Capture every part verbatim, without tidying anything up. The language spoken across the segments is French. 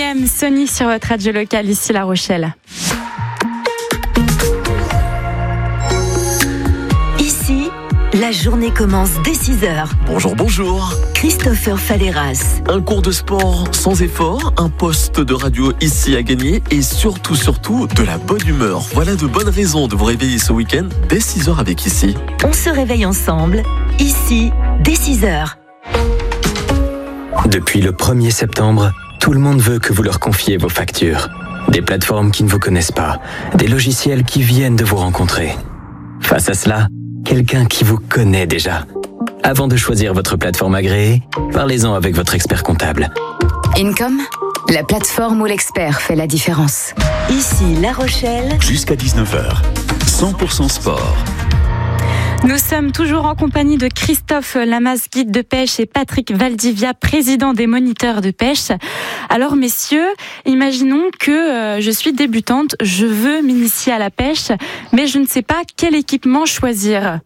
M, Sony sur votre radio locale, ici La Rochelle. Ici, la journée commence dès six heures. Bonjour, bonjour. Christopher Falleras. Un cours de sport sans effort, un poste de radio ici à gagner et surtout, surtout, de la bonne humeur. Voilà de bonnes raisons de vous réveiller ce week-end dès six heures avec Ici. On se réveille ensemble, ici, dès six heures. Depuis le premier septembre, tout le monde veut que vous leur confiez vos factures. Des plateformes qui ne vous connaissent pas, des logiciels qui viennent de vous rencontrer. Face à cela, quelqu'un qui vous connaît déjà. Avant de choisir votre plateforme agréée, parlez-en avec votre expert comptable. Income, la plateforme où l'expert fait la différence. Ici, La Rochelle. Jusqu'à dix-neuf heures, cent pour cent sport. Nous sommes toujours en compagnie de Christophe Lamas, guide de pêche, et Patrick Valdivia, président des moniteurs de pêche. Alors messieurs, imaginons que euh, je suis débutante, je veux m'initier à la pêche, mais je ne sais pas quel équipement choisir.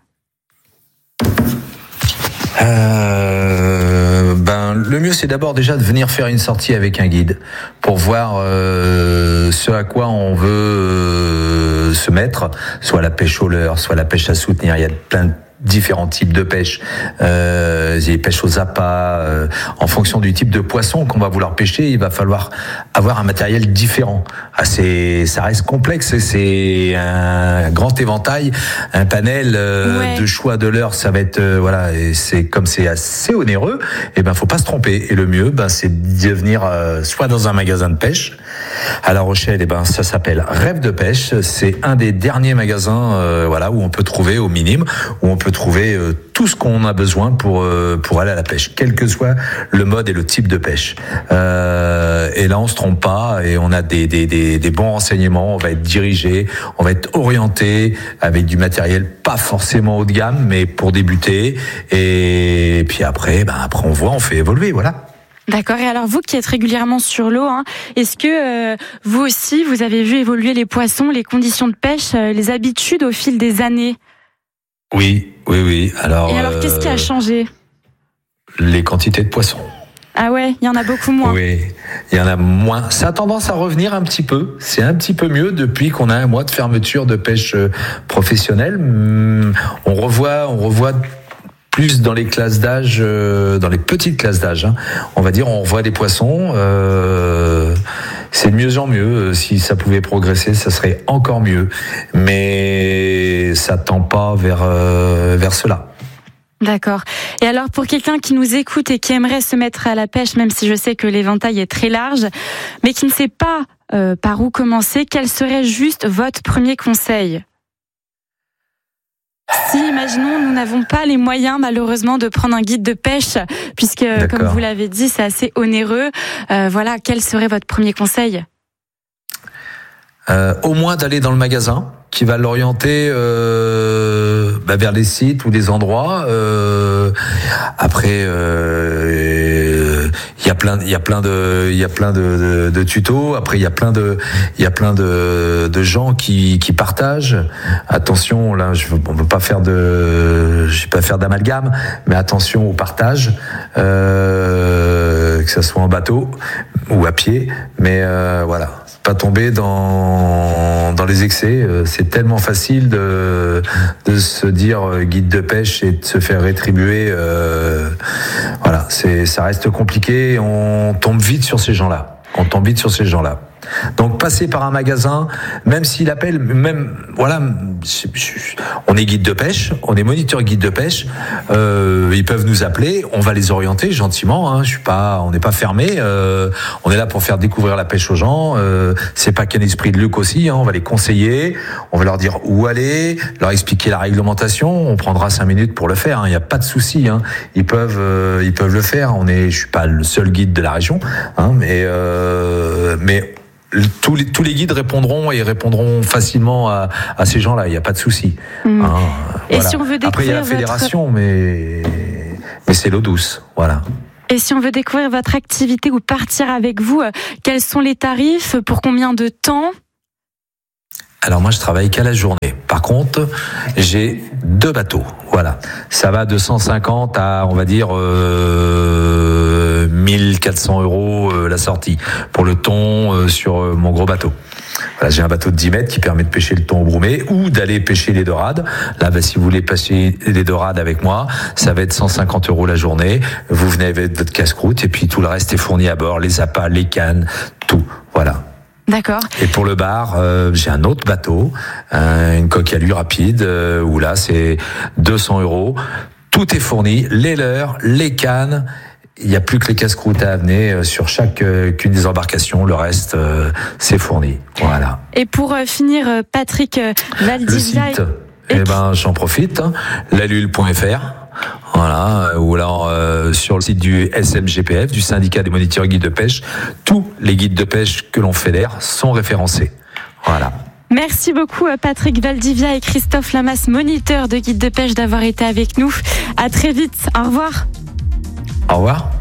Euh, ben, le mieux c'est d'abord déjà de venir faire une sortie avec un guide pour voir euh, ce à quoi on veut euh, se mettre, soit la pêche au leurre, soit la pêche à soutenir. Il y a plein de différents types de pêche. Euh, il y a pêche aux appâts. Euh, en fonction du type de poisson qu'on va vouloir pêcher, il va falloir avoir un matériel différent. Ah, c'est, ça reste complexe. C'est un grand éventail, un panel euh, ouais. de choix de leurre. Ça va être euh, voilà. Et c'est comme c'est assez onéreux. Et ben faut pas se tromper. Et le mieux, ben c'est de venir euh, soit dans un magasin de pêche à La Rochelle. Et ben ça s'appelle Rêve de pêche. C'est un des derniers magasins euh, voilà où on peut trouver au minimum, où on peut trouver euh, tout ce qu'on a besoin pour euh, pour aller à la pêche, quel que soit le mode et le type de pêche. Euh, et là, on se trompe pas et on a des des des, des bons renseignements. On va être dirigé, on va être orienté avec du matériel pas forcément haut de gamme, mais pour débuter. Et puis après, ben après on voit, on fait évoluer, voilà. D'accord. Et alors vous qui êtes régulièrement sur l'eau, hein, est-ce que euh, vous aussi vous avez vu évoluer les poissons, les conditions de pêche, euh, les habitudes au fil des années? Oui, oui, oui. Alors, Et alors, euh, qu'est-ce qui a changé ? Les quantités de poissons. Ah ouais, il y en a beaucoup moins. Oui, il y en a moins. Ça a tendance à revenir un petit peu. C'est un petit peu mieux depuis qu'on a un mois de fermeture de pêche professionnelle. On revoit, on revoit plus dans les classes d'âge, dans les petites classes d'âge, hein. On va dire, on revoit des poissons. Euh, c'est de mieux en mieux. Si ça pouvait progresser, ça serait encore mieux. Mais ça tend pas vers euh, vers cela. D'accord. Et alors, pour quelqu'un qui nous écoute et qui aimerait se mettre à la pêche, même si je sais que l'éventail est très large, mais qui ne sait pas euh, par où commencer, quel serait juste votre premier conseil ? Si, imaginons, nous n'avons pas les moyens, malheureusement, de prendre un guide de pêche, puisque, D'accord. comme vous l'avez dit, c'est assez onéreux. Euh, voilà, quel serait votre premier conseil ? euh, Au moins d'aller dans le magasin, qui va l'orienter euh, bah, vers les sites ou des endroits. Euh, après, euh, il y a plein, il y a plein de, il y a plein de, de, de tutos. Après, il y a plein de, il y a plein de, de gens qui, qui partagent. Attention, là, je, on peut pas faire de, je vais pas faire d'amalgame, mais attention au partage, euh, que ça soit en bateau ou à pied. Mais euh, voilà. Pas tomber dans dans les excès. C'est tellement facile de de se dire guide de pêche et de se faire rétribuer. Euh, voilà, c'est ça reste compliqué. On tombe vite sur ces gens-là. On tombe vite sur ces gens-là. Donc passer par un magasin, même s'il appelle, même voilà, on est guide de pêche, on est moniteur guide de pêche, euh, ils peuvent nous appeler, on va les orienter gentiment. Hein, je suis pas, on n'est pas fermé, euh, on est là pour faire découvrir la pêche aux gens. Euh, c'est pas qu'un esprit de Luc aussi. Hein, on va les conseiller, on va leur dire où aller, leur expliquer la réglementation. On prendra cinq minutes pour le faire. Il hein, n'y a pas de souci. Hein, ils peuvent, euh, ils peuvent le faire. On est, je suis pas le seul guide de la région, hein, mais euh, mais Tous les, tous les guides répondront et répondront facilement à, à ces gens-là. Il n'y a pas de souci. Mmh. Hein, et voilà. si on veut découvrir Après, il y a la fédération, votre... mais, mais c'est l'eau douce. Voilà. Et si on veut découvrir votre activité ou partir avec vous, quels sont les tarifs ? Pour combien de temps ? Alors moi, je travaille qu'à la journée. Par contre, j'ai deux bateaux. Voilà. Ça va de cent cinquante à, on va dire, euh, euh, mille quatre cents euros euh, la sortie pour le thon euh, sur euh, mon gros bateau. Voilà, j'ai un bateau de dix mètres qui permet de pêcher le thon au broumé ou d'aller pêcher les dorades. Là, bah, si vous voulez pêcher les dorades avec moi, ça va être cent cinquante euros la journée. Vous venez avec votre casse-croûte et puis tout le reste est fourni à bord, les appâts, les cannes, tout. Voilà. D'accord. Et pour le bar, euh, j'ai un autre bateau, euh, une coque à lui rapide, euh, où là c'est deux cents euros. Tout est fourni, les leurres, les cannes. Il n'y a plus que les casse-croûtes à amener sur chacune des embarcations. Le reste, euh, c'est fourni. Voilà. Et pour euh, finir, euh, Patrick euh, Valdivia... Le site, et... eh ben, j'en profite, hein, lalule point f r. Voilà, ou alors euh, sur le site du S M G P F, du syndicat des moniteurs guides de pêche, tous les guides de pêche que l'on fédère sont référencés. Voilà. Merci beaucoup Patrick Valdivia et Christophe Lamas, moniteurs de guides de pêche, d'avoir été avec nous. À très vite. Au revoir. Au revoir.